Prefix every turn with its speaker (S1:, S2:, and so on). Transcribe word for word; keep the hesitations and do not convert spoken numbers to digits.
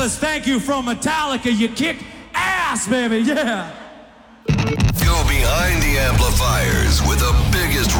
S1: fellas, thank you from Metallica. You kick ass, baby, yeah.
S2: Go behind the amplifiers with the biggest